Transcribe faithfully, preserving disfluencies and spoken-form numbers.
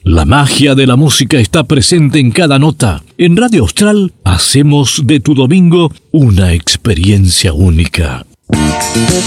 La magia de la música está presente en cada nota. En Radio Austral hacemos de tu domingo una experiencia única.